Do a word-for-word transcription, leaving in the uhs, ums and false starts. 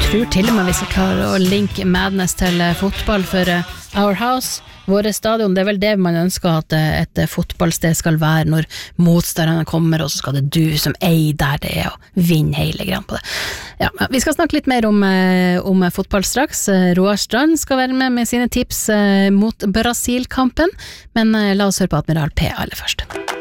tror til og med vi skal klare å linke Madness til fotball for Our House, våre stadion. Det er vel det man ønsker at et fotballsted skal være når motstanderne kommer, og så skal det du som eier der det er og vinne hele grann på det. Ja, vi skal snakke litt mer om, om fotball straks. Roar Strand skal være med med sine tips mot Brasil-kampen, men la oss høre på Admiral P aller først.